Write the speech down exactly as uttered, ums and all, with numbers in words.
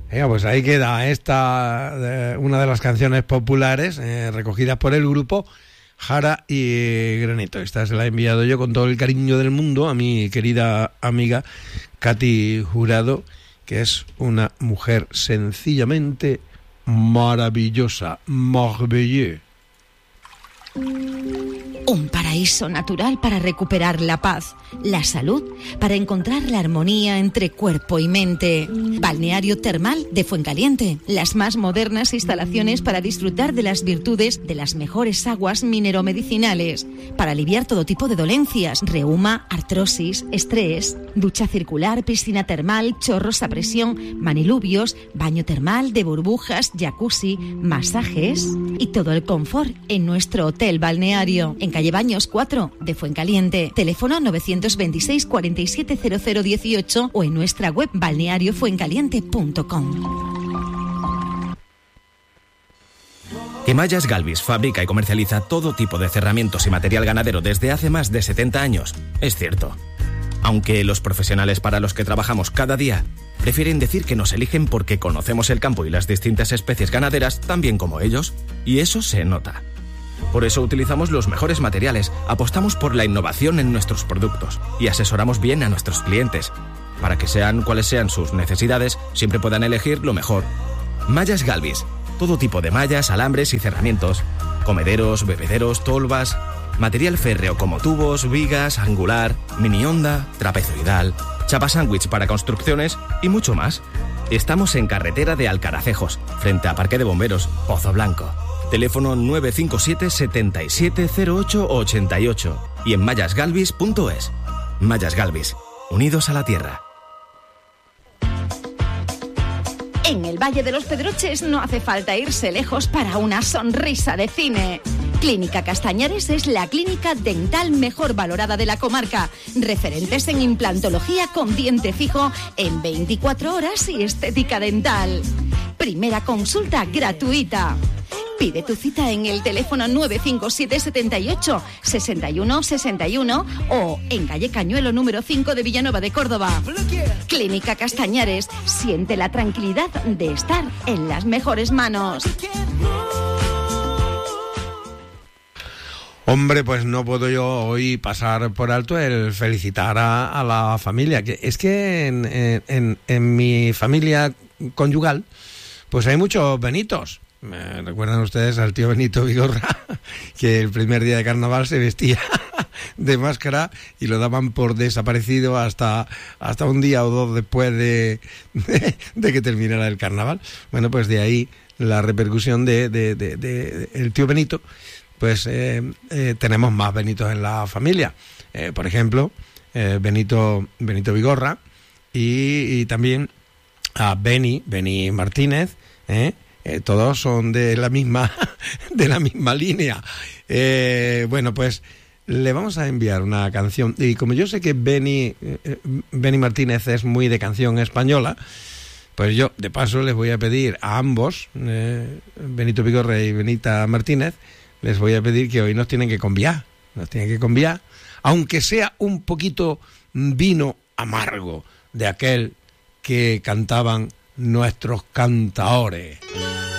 Venga, pues ahí queda esta, eh, una de las canciones populares eh, recogidas por el grupo Jara y Granito. Esta se la he enviado yo con todo el cariño del mundo a mi querida amiga Katy Jurado, que es una mujer sencillamente maravillosa, merveilleux. Un paraíso natural para recuperar la paz, la salud, para encontrar la armonía entre cuerpo y mente. Balneario Termal de Fuencaliente, las más modernas instalaciones para disfrutar de las virtudes de las mejores aguas mineromedicinales, para aliviar todo tipo de dolencias, reuma, artrosis, estrés, ducha circular, piscina termal, chorros a presión, manilubios, baño termal de burbujas, jacuzzi, masajes y todo el confort en nuestro hotel balneario, en calle Baños cuatro de Fuencaliente. Teléfono novecientos veintiséis cuarenta y siete cero cero dieciocho o en nuestra web balneario fuencaliente punto com. Emallas Galvis fabrica y comercializa todo tipo de cerramientos y material ganadero desde hace más de setenta años. Es cierto. Aunque los profesionales para los que trabajamos cada día prefieren decir que nos eligen porque conocemos el campo y las distintas especies ganaderas tan bien como ellos, y eso se nota. Por eso utilizamos los mejores materiales, apostamos por la innovación en nuestros productos y asesoramos bien a nuestros clientes. Para que sean cuales sean sus necesidades, siempre puedan elegir lo mejor. Mallas Galvis. Todo tipo de mallas, alambres y cerramientos. Comederos, bebederos, tolvas. Material férreo como tubos, vigas, angular, mini onda, trapezoidal, chapa sándwich para construcciones y mucho más. Estamos en carretera de Alcaracejos, frente a Parque de Bomberos, Pozo Blanco. Teléfono nueve cinco siete, setenta y siete cero ocho ochenta y ocho y en mallas galvis punto es. Mallas Galvis, unidos a la tierra. En el Valle de los Pedroches no hace falta irse lejos para una sonrisa de cine. Clínica Castañares es la clínica dental mejor valorada de la comarca. Referentes en implantología con diente fijo en veinticuatro horas y estética dental. Primera consulta gratuita. Pide tu cita en el teléfono nueve cinco siete, setenta y ocho, sesenta y uno sesenta y uno o en calle Cañuelo número cinco de Villanueva de Córdoba. Clínica Castañares, siente la tranquilidad de estar en las mejores manos. Hombre, pues no puedo yo hoy pasar por alto el felicitar a, a la familia. Que es que en, en, en mi familia conyugal, pues hay muchos Benitos. Me recuerdan ustedes al tío Benito Vigorra, que el primer día de carnaval se vestía de máscara y lo daban por desaparecido hasta, hasta un día o dos después de, de, de que terminara el carnaval. Bueno, pues de ahí la repercusión de, de, de, de, de el tío Benito. Pues eh, eh, tenemos más Benitos en la familia. Eh, por ejemplo, eh, Benito, Benito Vigorra y, y también a Beni, Beni Martínez, ¿eh? Eh, todos son de la misma de la misma línea. Eh, bueno, pues le vamos a enviar una canción. Y como yo sé que Beni, eh, Beni Martínez es muy de canción española, pues yo, de paso, les voy a pedir a ambos, eh, Benito Vigorra y Benita Martínez, les voy a pedir que hoy nos tienen que conviar, nos tienen que conviar, aunque sea un poquito vino amargo de aquel que cantaban nuestros cantaores.